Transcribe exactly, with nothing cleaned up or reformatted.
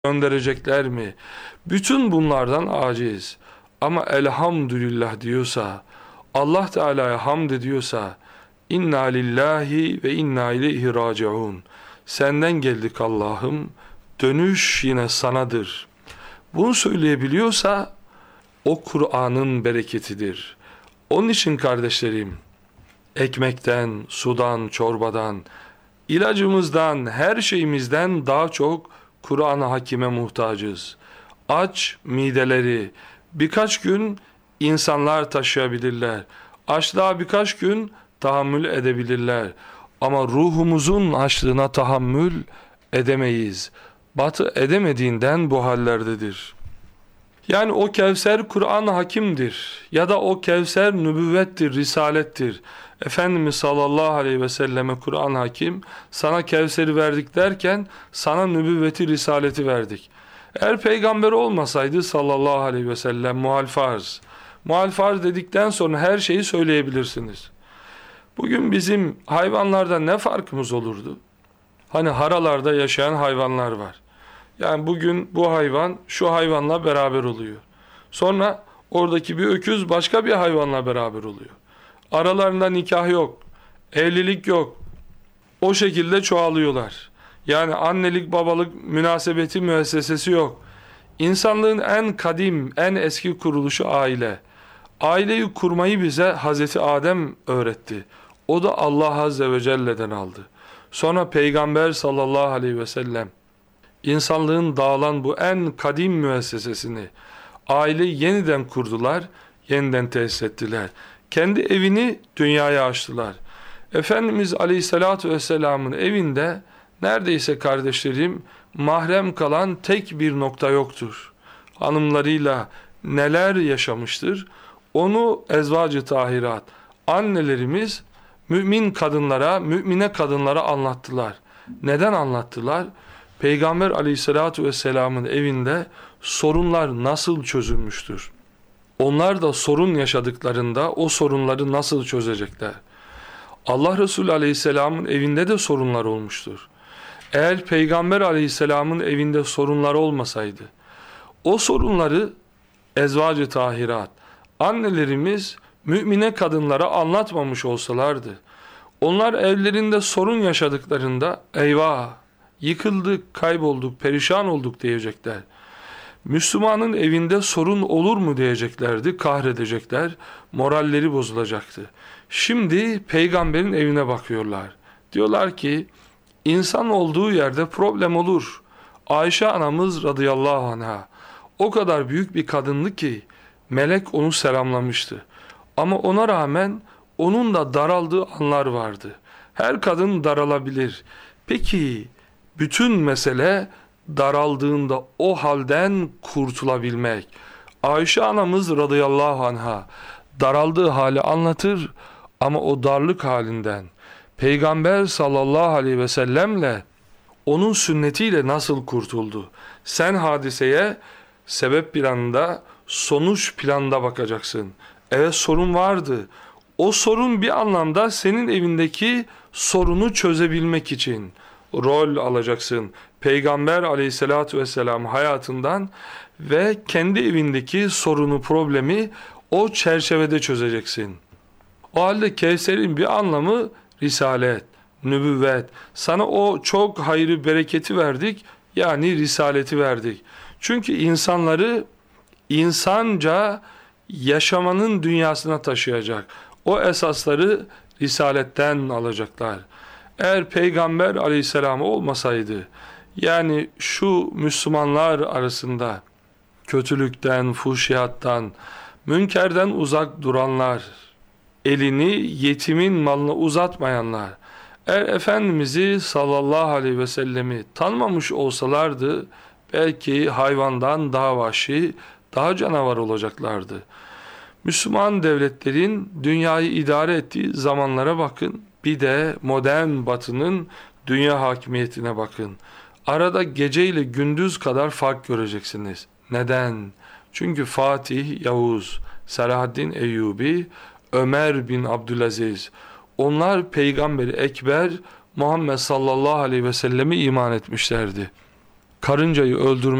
gönderecekler mi? Bütün bunlardan aciz. Ama elhamdülillah diyorsa, Allah Teala'ya hamd ediyorsa, inna lillahi ve inna ileyhi raciun. Senden geldik Allah'ım, dönüş yine sanadır. Bunu söyleyebiliyorsa, o Kur'an'ın bereketidir. Onun için kardeşlerim, ekmekten, sudan, çorbadan, ilacımızdan, her şeyimizden daha çok Kur'an-ı Hakim'e muhtacız. Aç mideleri birkaç gün insanlar taşıyabilirler. Açlığa birkaç gün tahammül edebilirler. Ama ruhumuzun açlığına tahammül edemeyiz. Batı edemediğinden bu hallerdedir. Yani o Kevser Kur'an-ı Hakim'dir. Ya da o Kevser nübüvvettir, risalettir. Efendimiz sallallahu aleyhi ve selleme Kur'an-ı Hakim, sana Kevser'i verdik derken sana nübüvveti, risaleti verdik. Eğer peygamber olmasaydı sallallahu aleyhi ve sellem muhal farz. Muhal farz dedikten sonra her şeyi söyleyebilirsiniz. Bugün bizim hayvanlarda ne farkımız olurdu? Hani haralarda yaşayan hayvanlar var. Yani bugün bu hayvan şu hayvanla beraber oluyor. Sonra oradaki bir öküz başka bir hayvanla beraber oluyor. Aralarında nikah yok, evlilik yok. O şekilde çoğalıyorlar. Yani annelik babalık münasebeti müessesesi yok. İnsanlığın en kadim, en eski kuruluşu aile. Aileyi kurmayı bize Hazreti Adem öğretti. O da Allah Azze ve Celle'den aldı. Sonra Peygamber sallallahu aleyhi ve sellem İnsanlığın dağılan bu en kadim müessesesini, aileyi yeniden kurdular, yeniden tesis ettiler. Kendi evini dünyaya açtılar. Efendimiz Aleyhisselatü Vesselam'ın evinde neredeyse kardeşlerim mahrem kalan tek bir nokta yoktur. Hanımlarıyla neler yaşamıştır? Onu ezvacı tahirat, annelerimiz mümin kadınlara, mümine kadınlara anlattılar. Neden anlattılar? Peygamber Aleyhisselatü Vesselam'ın evinde sorunlar nasıl çözülmüştür? Onlar da sorun yaşadıklarında o sorunları nasıl çözecekler? Allah Resulü Aleyhisselam'ın evinde de sorunlar olmuştur. Eğer Peygamber Aleyhisselam'ın evinde sorunlar olmasaydı, o sorunları ezvacı tahirat, annelerimiz mümine kadınlara anlatmamış olsalardı, onlar evlerinde sorun yaşadıklarında eyvah, yıkıldık, kaybolduk, perişan olduk diyecekler. Müslümanın evinde sorun olur mu diyeceklerdi, kahredecekler, moralleri bozulacaktı. Şimdi peygamberin evine bakıyorlar. Diyorlar ki, insan olduğu yerde problem olur. Ayşe anamız radıyallahu anha, o kadar büyük bir kadındı ki, melek onu selamlamıştı. Ama ona rağmen onun da daraldığı anlar vardı. Her kadın daralabilir. Peki, bütün mesele daraldığında o halden kurtulabilmek. Ayşe anamız radıyallahu anha daraldığı hali anlatır ama o darlık halinden Peygamber sallallahu aleyhi ve sellemle onun sünnetiyle nasıl kurtuldu? Sen hadiseye sebep planında, sonuç planda bakacaksın. Evet, sorun vardı. O sorun bir anlamda senin evindeki sorunu çözebilmek için rol alacaksın. Peygamber aleyhissalatü vesselam hayatından ve kendi evindeki sorunu, problemi o çerçevede çözeceksin. O halde Kevser'in bir anlamı risalet, nübüvvet. Sana o çok hayrı, bereketi verdik, yani risaleti verdik. Çünkü insanları insanca yaşamanın dünyasına taşıyacak. O esasları risaletten alacaklar. Eğer Peygamber aleyhisselam olmasaydı, yani şu Müslümanlar arasında kötülükten, fuhşiyattan, münkerden uzak duranlar, elini yetimin malına uzatmayanlar, eğer Efendimiz'i sallallahu aleyhi ve sellemi tanımamış olsalardı, belki hayvandan daha vahşi, daha canavar olacaklardı. Müslüman devletlerin dünyayı idare ettiği zamanlara bakın, bir de modern batının dünya hakimiyetine bakın. Arada gece ile gündüz kadar fark göreceksiniz. Neden? Çünkü Fatih, Yavuz, Selahaddin Eyyubi, Ömer bin Abdülaziz, onlar Peygamberi Ekber Muhammed sallallahu aleyhi ve selleme iman etmişlerdi. karıncayı öldürmek